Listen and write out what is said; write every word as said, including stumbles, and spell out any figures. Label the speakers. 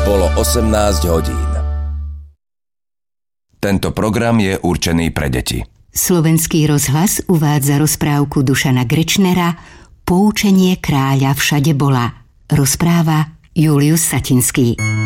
Speaker 1: Bolo osemnásť hodín. Tento program je určený pre deti.
Speaker 2: Slovenský rozhlas uvádza rozprávku Dušana Grečnera Poučenie kráľa všade bola. Rozpráva Julius Satinský.